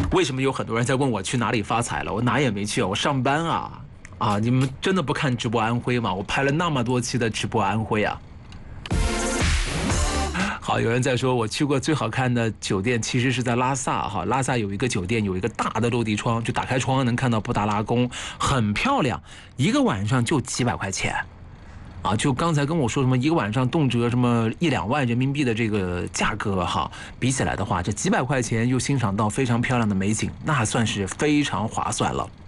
为什么有很多人在问我去哪里发财了？我哪也没去，我上班啊。你们真的不看直播安徽吗？我拍了那么多期的直播安徽啊。好，有人在说，我去过最好看的酒店其实是在拉萨哈，拉萨有一个酒店，有一个大的落地窗，就打开窗能看到布达拉宫，很漂亮，一个晚上就几百块钱。就刚才跟我说什么一个晚上动辄什么1-2万人民币的这个价格哈，比起来的话，这几百块钱又欣赏到非常漂亮的美景，那算是非常划算了。